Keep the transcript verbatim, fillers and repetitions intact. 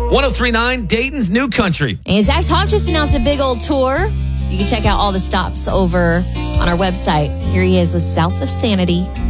one oh three point nine Dayton's New Country. And Zach Talk just announced a big old tour. You can check out all the stops over on our website. Here he is with South of Sanity.